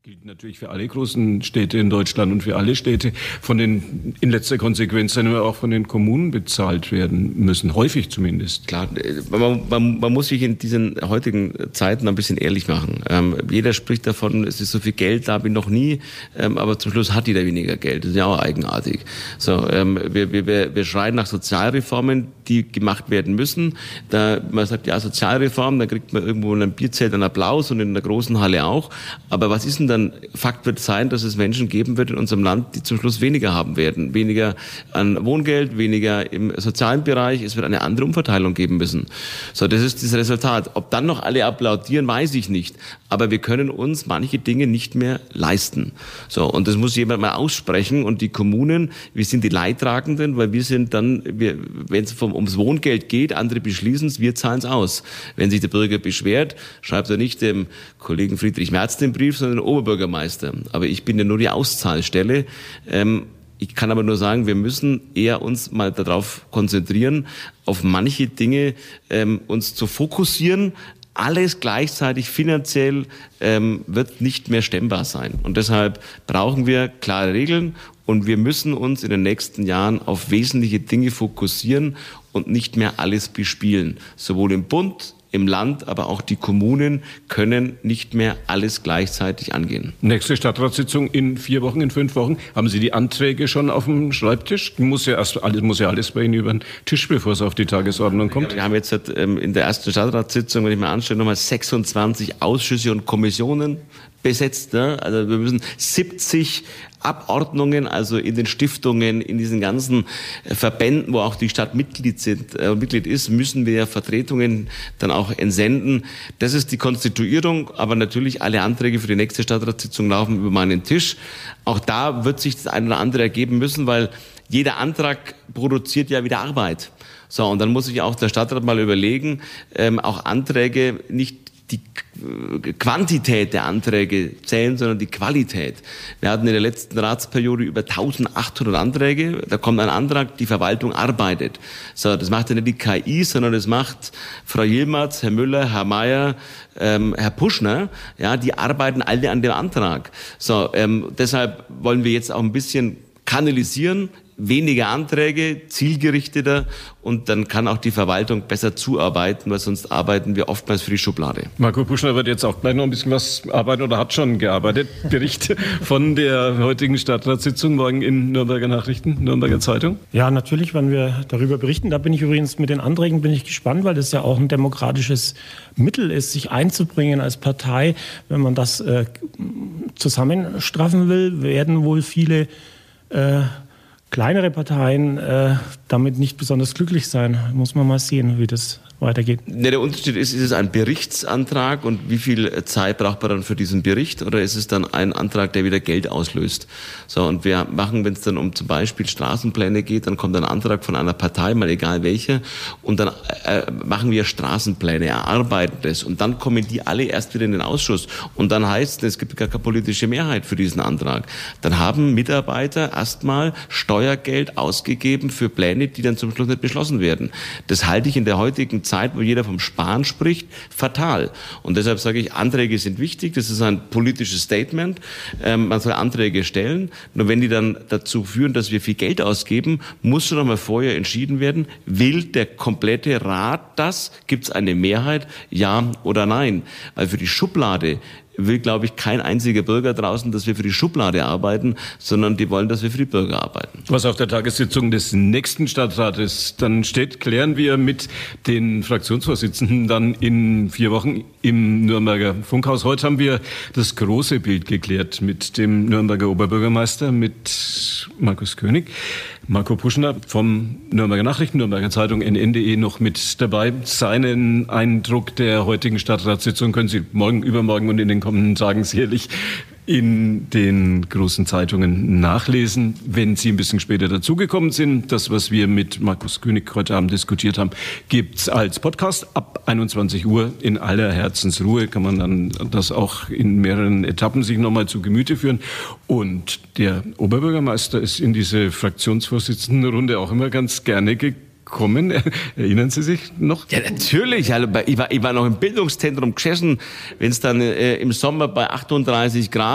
Gilt natürlich für alle großen Städte in Deutschland und für alle Städte, in letzter Konsequenz dann auch von den Kommunen bezahlt werden müssen, häufig zumindest. Klar, man muss sich in diesen heutigen Zeiten ein bisschen ehrlich machen. Jeder spricht davon, es ist so viel Geld da wie noch nie, aber zum Schluss hat jeder weniger Geld. Das ist ja auch eigenartig. So, wir schreien nach Sozialreformen, die gemacht werden müssen. Man sagt, ja, Sozialreform, da kriegt man irgendwo in einem Bierzelt einen Applaus und in einer großen Halle auch. Aber was ist denn dann? Fakt wird sein, dass es Menschen geben wird in unserem Land, die zum Schluss weniger haben werden. Weniger an Wohngeld, weniger im sozialen Bereich. Es wird eine andere Umverteilung geben müssen. So, das ist das Resultat. Ob dann noch alle applaudieren, weiß ich nicht. Aber wir können uns manche Dinge nicht mehr leisten. So, und das muss jemand mal aussprechen. Und die Kommunen, wir sind die Leidtragenden, weil wir sind dann, wenn es ums Wohngeld geht, andere beschließen es, wir zahlen es aus. Wenn sich der Bürger beschwert, schreibt er nicht dem Kollegen Friedrich Merz den Brief, sondern dem Oberbürgermeister. Aber ich bin ja nur die Auszahlstelle. Ich kann aber nur sagen, wir müssen eher uns mal darauf konzentrieren, auf manche Dinge uns zu fokussieren. Alles gleichzeitig finanziell wird nicht mehr stemmbar sein. Und deshalb brauchen wir klare Regeln und wir müssen uns in den nächsten Jahren auf wesentliche Dinge fokussieren und nicht mehr alles bespielen. Sowohl im Bund, im Land, aber auch die Kommunen können nicht mehr alles gleichzeitig angehen. Nächste Stadtratssitzung in 4 Wochen, in 5 Wochen. Haben Sie die Anträge schon auf dem Schreibtisch? Muss ja alles bei Ihnen über den Tisch, bevor es auf die Tagesordnung kommt. Wir haben jetzt in der ersten Stadtratssitzung, wenn ich mir anschaue, nochmal 26 Ausschüsse und Kommissionen besetzt. Ne? Also wir müssen 70 Abordnungen, also in den Stiftungen, in diesen ganzen Verbänden, wo auch die Stadt Mitglied ist, müssen wir Vertretungen dann auch entsenden. Das ist die Konstituierung, aber natürlich alle Anträge für die nächste Stadtratssitzung laufen über meinen Tisch. Auch da wird sich das eine oder andere ergeben müssen, weil jeder Antrag produziert ja wieder Arbeit. So, und dann muss sich auch der Stadtrat mal überlegen, auch Anträge nicht die Quantität der Anträge zählen, sondern die Qualität. Wir hatten in der letzten Ratsperiode über 1800 Anträge. Da kommt ein Antrag, die Verwaltung arbeitet. So, das macht ja nicht die KI, sondern das macht Frau Yilmaz, Herr Müller, Herr Mayer, Herr Puschner. Ja, die arbeiten alle an dem Antrag. So, deshalb wollen wir jetzt auch ein bisschen kanalisieren, weniger Anträge, zielgerichteter und dann kann auch die Verwaltung besser zuarbeiten, weil sonst arbeiten wir oftmals für die Schublade. Marco Puschner wird jetzt auch gleich noch ein bisschen was arbeiten oder hat schon gearbeitet. Bericht von der heutigen Stadtratssitzung morgen in Nürnberger Nachrichten, Nürnberger Zeitung. Ja, natürlich werden wir darüber berichten. Da bin ich übrigens mit den Anträgen gespannt, weil das ja auch ein demokratisches Mittel ist, sich einzubringen als Partei. Wenn man das zusammenstraffen will, werden wohl viele kleinere Parteien damit nicht besonders glücklich sein. Muss man mal sehen, wie das weitergeht. Ja, der Unterschied ist es ein Berichtsantrag und wie viel Zeit braucht man dann für diesen Bericht oder ist es dann ein Antrag, der wieder Geld auslöst? So, und wir machen, wenn es dann um zum Beispiel Straßenpläne geht, dann kommt ein Antrag von einer Partei, mal egal welche, und dann machen wir Straßenpläne, erarbeiten das und dann kommen die alle erst wieder in den Ausschuss und dann heißt es gibt gar keine politische Mehrheit für diesen Antrag. Dann haben Mitarbeiter erstmal Steuergeld ausgegeben für Pläne, die dann zum Schluss nicht beschlossen werden. Das halte ich in der heutigen Zeit, wo jeder vom Sparen spricht, fatal. Und deshalb sage ich, Anträge sind wichtig, das ist ein politisches Statement. Man soll Anträge stellen, nur wenn die dann dazu führen, dass wir viel Geld ausgeben, muss schon einmal vorher entschieden werden, will der komplette Rat das? Gibt es eine Mehrheit? Ja oder nein? Weil für die Schublade will, glaube ich, kein einziger Bürger draußen, dass wir für die Schublade arbeiten, sondern die wollen, dass wir für die Bürger arbeiten. Was auf der Tagessitzung des nächsten Stadtrates dann steht, klären wir mit den Fraktionsvorsitzenden dann in 4 Wochen im Nürnberger Funkhaus. Heute haben wir das große Bild geklärt mit dem Nürnberger Oberbürgermeister, mit Markus König. Marco Puschner vom Nürnberger Nachrichten, Nürnberger Zeitung, NN.de noch mit dabei. Seinen Eindruck der heutigen Stadtratssitzung können Sie morgen, übermorgen und in den kommenden Tagen sicherlich in den großen Zeitungen nachlesen. Wenn Sie ein bisschen später dazugekommen sind, das, was wir mit Markus König heute Abend diskutiert haben, gibt's als Podcast ab 21 Uhr in aller Herzensruhe. Kann man dann das auch in mehreren Etappen sich nochmal zu Gemüte führen. Und der Oberbürgermeister ist in diese Fraktionsvorsitzendenrunde auch immer ganz gerne gekommen. Erinnern Sie sich noch? Ja, natürlich. Also ich war noch im Bildungszentrum gesessen, wenn es dann im Sommer bei 38 Grad